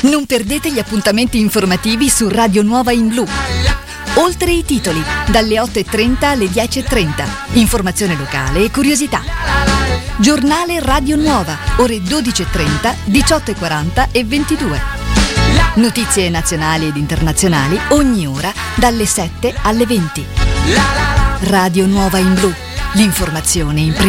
Non perdete gli appuntamenti informativi su Radio Nuova in Blu. Oltre i titoli, dalle 8.30 alle 10.30. Informazione locale e curiosità. Giornale Radio Nuova, ore 12.30, 18.40 e 22. Notizie nazionali ed internazionali ogni ora dalle 7 alle 20. Radio Nuova in Blu, l'informazione in prima.